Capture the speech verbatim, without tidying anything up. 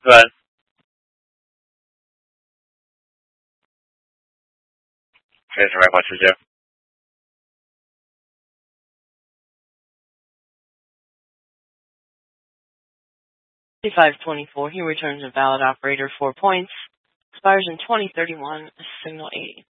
Go ahead. Here's the right question, Joe. fifty-five twenty-four. He returns a valid operator four points. Expires in twenty thirty-one. Signal eighty.